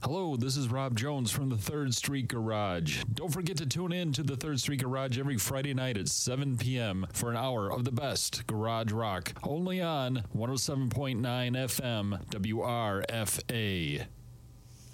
Hello, this is Rob Jones from the Third Street Garage. Don't forget to tune in to the Third Street Garage every Friday night at 7 p.m. for an hour of the best garage rock, only on 107.9 FM WRFA.